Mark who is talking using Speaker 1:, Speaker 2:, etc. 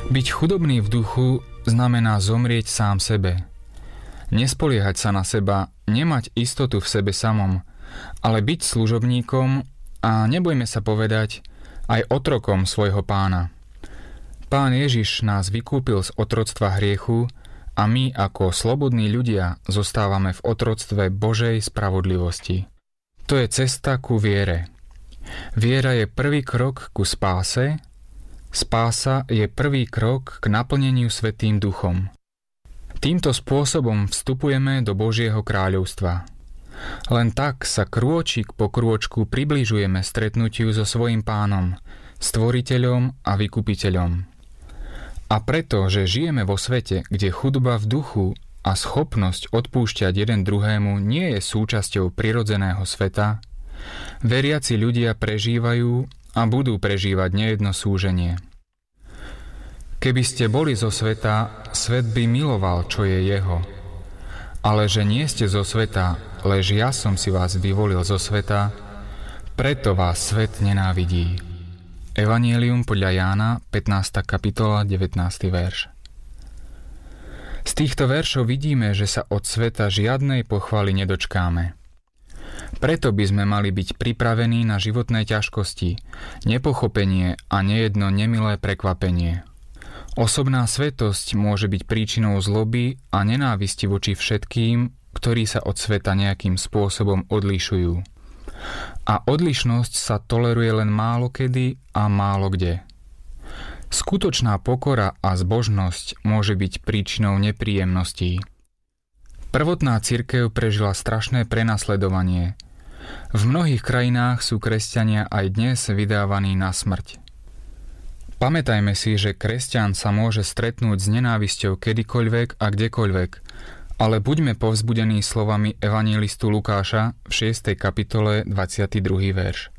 Speaker 1: Byť chudobný v duchu znamená zomrieť sám sebe. Nespoliehať sa na seba, nemať istotu v sebe samom, ale byť služobníkom a nebojme sa povedať aj otrokom svojho Pána. Pán Ježiš nás vykúpil z otroctva hriechu a my ako slobodní ľudia zostávame v otroctve Božej spravodlivosti. To je cesta ku viere. Viera je prvý krok ku spáse, spása je prvý krok k naplneniu Svätým Duchom. Týmto spôsobom vstupujeme do Božieho kráľovstva. Len tak sa krôčik po krôčku približujeme stretnutiu so svojím Pánom, Stvoriteľom a Vykupiteľom. A preto, že žijeme vo svete, kde chudoba v duchu a schopnosť odpúšťať jeden druhému nie je súčasťou prirodzeného sveta, veriaci ľudia prežívajú a budú prežívať nejedno súženie. Keby ste boli zo sveta, svet by miloval, čo je jeho. Ale že nie ste zo sveta, lež ja som si vás vyvolil zo sveta, preto vás svet nenávidí. Evangelium podľa Jána, 15. kapitola, 19. verš. Z týchto veršov vidíme, že sa od sveta žiadnej pochvaly nedočkáme. Preto by sme mali byť pripravení na životné ťažkosti, nepochopenie a nejedno nemilé prekvapenie. Osobná svätosť môže byť príčinou zloby a nenávisti voči všetkým, ktorí sa od sveta nejakým spôsobom odlišujú. A odlišnosť sa toleruje len málo kedy a málo kde. Skutočná pokora a zbožnosť môže byť príčinou nepríjemností. Prvotná cirkev prežila strašné prenasledovanie. V mnohých krajinách sú kresťania aj dnes vydávaní na smrť. Pamätajme si, že kresťan sa môže stretnúť s nenávisťou kedykoľvek a kdekoľvek, ale buďme povzbudení slovami evanjelistu Lukáša v 6. kapitole 22. verš.